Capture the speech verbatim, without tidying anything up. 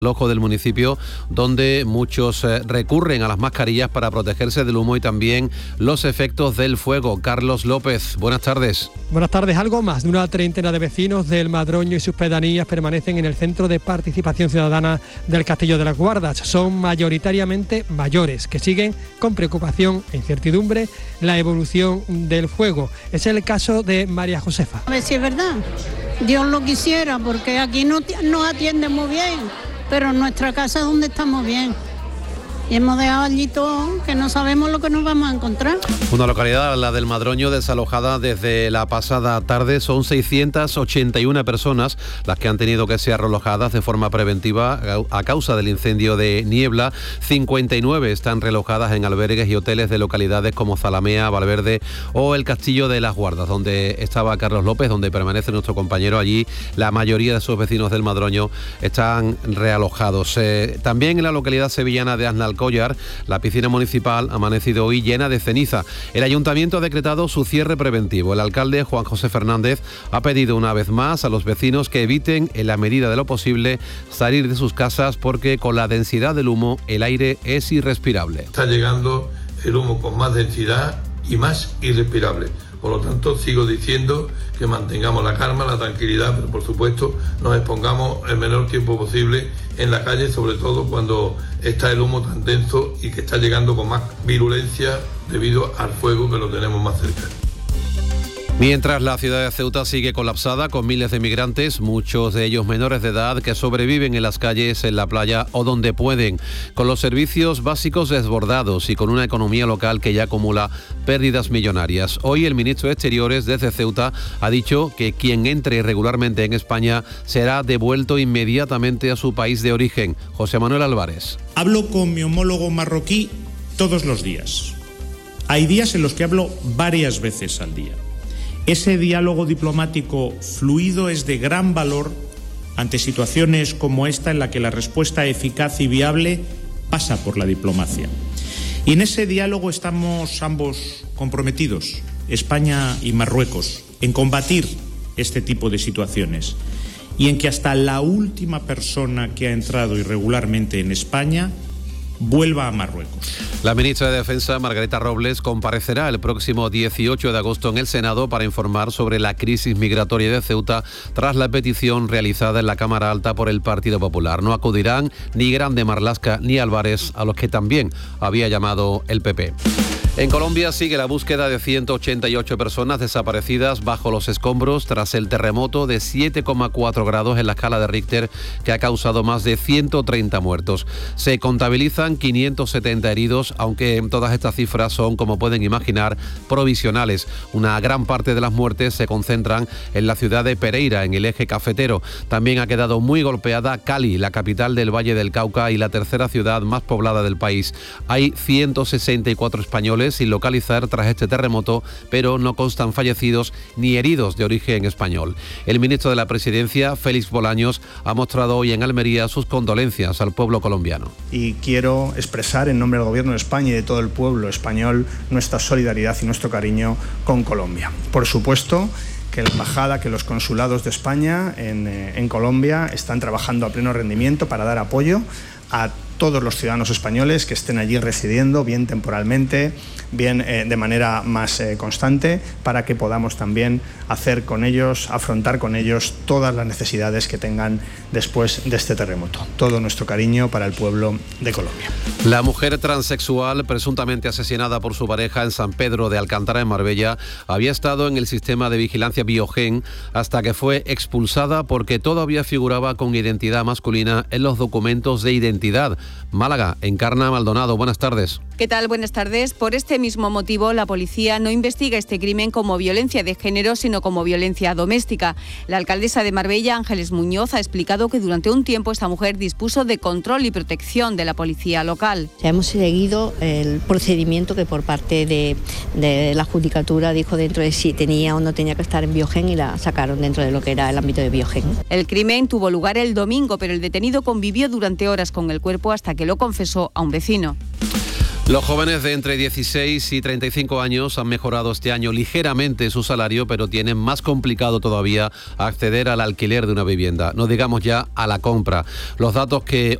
Ojo del municipio, donde muchos eh, recurren a las mascarillas para protegerse del humo y también los efectos del fuego. Carlos López, buenas tardes. Buenas tardes. Algo más de una treintena de vecinos del Madroño y sus pedanías permanecen en el Centro de Participación Ciudadana del Castillo de las Guardas. Son mayoritariamente mayores que siguen con preocupación e incertidumbre la evolución del fuego. Es el caso de María Josefa. A ver si es verdad. Dios lo quisiera, porque aquí no nos atienden muy bien. Pero en nuestra casa es donde estamos bien. Y hemos dejado allí todo, que no sabemos lo que nos vamos a encontrar. Una localidad, la del Madroño, desalojada desde la pasada tarde. Son seiscientas ochenta y una personas las que han tenido que ser realojadas de forma preventiva a causa del incendio de Niebla. cincuenta y nueve están realojadas en albergues y hoteles de localidades como Zalamea, Valverde o el Castillo de las Guardas, donde estaba Carlos López, donde permanece nuestro compañero. Allí la mayoría de sus vecinos del Madroño están realojados. Eh, también en la localidad sevillana de Aznalcóllar, la piscina municipal ha amanecido hoy llena de ceniza. El ayuntamiento ha decretado su cierre preventivo. El alcalde, Juan José Fernández, ha pedido una vez más a los vecinos que eviten, en la medida de lo posible, salir de sus casas porque con la densidad del humo el aire es irrespirable. Está llegando el humo con más densidad y más irrespirable. Por lo tanto, sigo diciendo que mantengamos la calma, la tranquilidad, pero por supuesto nos expongamos el menor tiempo posible en la calle, sobre todo cuando está el humo tan denso y que está llegando con más virulencia debido al fuego que lo tenemos más cerca. Mientras la ciudad de Ceuta sigue colapsada con miles de migrantes, muchos de ellos menores de edad que sobreviven en las calles, en la playa o donde pueden, con los servicios básicos desbordados y con una economía local que ya acumula pérdidas millonarias. Hoy el ministro de Exteriores desde Ceuta ha dicho que quien entre irregularmente en España será devuelto inmediatamente a su país de origen. José Manuel Álvarez. Hablo con mi homólogo marroquí todos los días. Hay días en los que hablo varias veces al día. Ese diálogo diplomático fluido es de gran valor ante situaciones como esta en la que la respuesta eficaz y viable pasa por la diplomacia. Y en ese diálogo estamos ambos comprometidos, España y Marruecos, en combatir este tipo de situaciones y en que hasta la última persona que ha entrado irregularmente en España vuelva a Marruecos. La ministra de Defensa, Margarita Robles, comparecerá el próximo dieciocho de agosto en el Senado para informar sobre la crisis migratoria de Ceuta tras la petición realizada en la Cámara Alta por el Partido Popular. No acudirán ni Grande Marlaska ni Álvarez, a los que también había llamado el P P. En Colombia sigue la búsqueda de ciento ochenta y ocho personas desaparecidas bajo los escombros tras el terremoto de siete coma cuatro grados en la escala de Richter que ha causado más de ciento treinta muertos. Se contabilizan quinientos setenta heridos, aunque todas estas cifras son, como pueden imaginar, provisionales. Una gran parte de las muertes se concentran en la ciudad de Pereira, en el eje cafetero. También ha quedado muy golpeada Cali, la capital del Valle del Cauca y la tercera ciudad más poblada del país. Hay ciento sesenta y cuatro españoles sin localizar tras este terremoto, pero no constan fallecidos ni heridos de origen español. El ministro de la Presidencia, Félix Bolaños, ha mostrado hoy en Almería sus condolencias al pueblo colombiano. Y quiero expresar en nombre del Gobierno de España y de todo el pueblo español nuestra solidaridad y nuestro cariño con Colombia. Por supuesto que la embajada, que los consulados de España en, en Colombia están trabajando a pleno rendimiento para dar apoyo a todos los ciudadanos españoles que estén allí residiendo, bien temporalmente, bien eh, de manera más eh, constante, para que podamos también hacer con ellos, afrontar con ellos todas las necesidades que tengan después de este terremoto. Todo nuestro cariño para el pueblo de Colombia. La mujer transexual, presuntamente asesinada por su pareja en San Pedro de Alcántara, en Marbella, había estado en el sistema de vigilancia Biogen hasta que fue expulsada porque todavía figuraba con identidad masculina en los documentos de identidad. Málaga, Encarna Maldonado, buenas tardes. ¿Qué tal? Buenas tardes. Por este mismo motivo, la policía no investiga este crimen como violencia de género, sino como violencia doméstica. La alcaldesa de Marbella, Ángeles Muñoz, ha explicado que durante un tiempo esta mujer dispuso de control y protección de la policía local. Hemos seguido el procedimiento que por parte de, de la judicatura dijo dentro de si tenía o no tenía que estar en Biogen y la sacaron dentro de lo que era el ámbito de Biogen. El crimen tuvo lugar el domingo, pero el detenido convivió durante horas con el cuerpo hasta que lo confesó a un vecino. Los jóvenes de entre dieciséis y treinta y cinco años han mejorado este año ligeramente su salario, pero tienen más complicado todavía acceder al alquiler de una vivienda, no digamos ya a la compra. Los datos que